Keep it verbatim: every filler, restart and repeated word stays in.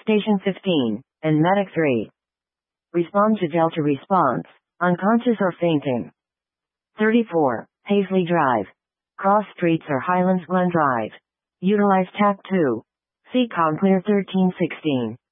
Station fifteen, and Medic three. Respond to Delta response. Unconscious or fainting. thirty-four, Paisley Drive. Cross streets or Highlands Glen Drive. Utilize T A C two. C COM clear thirteen sixteen.